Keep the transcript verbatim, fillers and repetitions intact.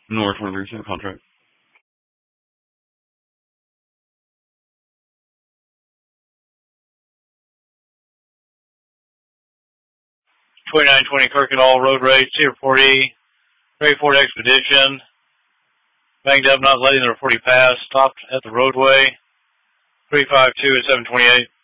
North twenty-three percent contract. twenty-nine twenty Kirkendall Road Rage, C report E, Ray Ford Expedition, banged up, not letting the report pass, stopped at the roadway, three five two at seven twenty-eight.